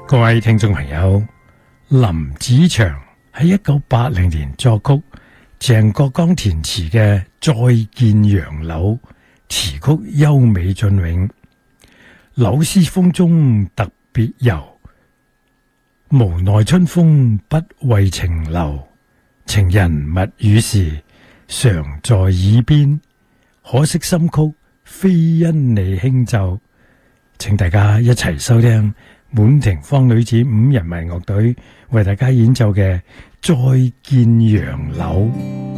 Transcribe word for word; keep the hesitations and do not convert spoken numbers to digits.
各位聽眾朋友，林子祥喺一九八零年作曲，鄭國江填詞嘅《再見楊柳》，詞曲優美雋永。柳絲風中特別柔，無奈春風不為情留。情人密語時，常在耳邊。可惜心曲非因你輕奏。請大家一齊收聽滿庭芳女子五人民樂隊為大家演奏嘅《再見楊柳》。